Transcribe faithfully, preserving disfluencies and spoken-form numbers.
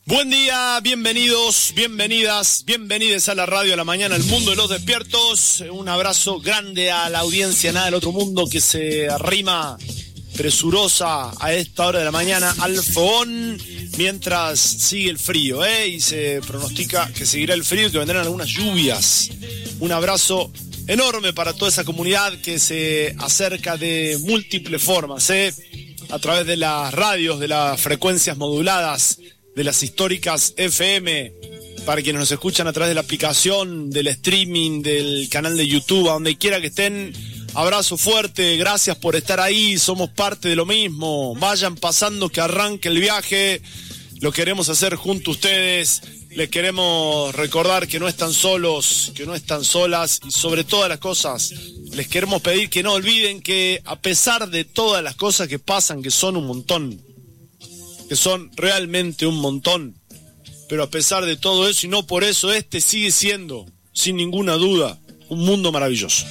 Buen día, bienvenidos, bienvenidas, bienvenides a la radio, a la mañana, al mundo de los despiertos. Un abrazo grande a la audiencia, nada del otro mundo que se arrima presurosa a esta hora de la mañana al fogón mientras sigue el frío, ¿eh? Y se pronostica que seguirá el frío y que vendrán algunas lluvias. Un abrazo enorme para toda esa comunidad que se acerca de múltiples formas, ¿eh? A través de las radios, de las frecuencias moduladas, de las históricas F M, para quienes nos escuchan a través de la aplicación, del streaming, del canal de YouTube, a donde quiera que estén. Abrazo fuerte, gracias por estar ahí, somos parte de lo mismo. Vayan pasando que arranque el viaje, lo queremos hacer junto a ustedes. Les queremos recordar que no están solos, que no están solas, y sobre todas las cosas les queremos pedir que no olviden que a pesar de todas las cosas que pasan, que son un montón, que son realmente un montón, pero a pesar de todo eso y no por eso, este sigue siendo, sin ninguna duda, un mundo maravilloso.